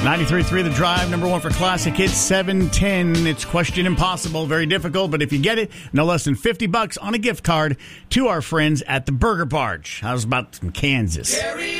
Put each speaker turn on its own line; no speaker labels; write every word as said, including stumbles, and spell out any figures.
ninety-three point three The Drive, number one for classic hits, seven ten. It's Question Impossible. Very difficult, but if you get it, no less than fifty bucks on a gift card to our friends at the Burger Barge. How's about some Kansas?